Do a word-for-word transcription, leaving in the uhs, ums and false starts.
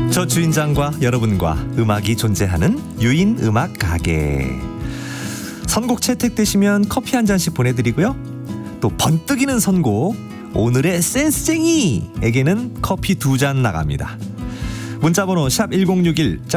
저 주인장과 여러분과 음악이 존재하는 유인 음악 가게. 선곡 채택되시면 커피 한 잔씩 보내드리고요. 또 번뜩이는 선곡 오늘의 센스쟁이에게는 커피 두 잔 나갑니다. 문자번호 샵 일공육일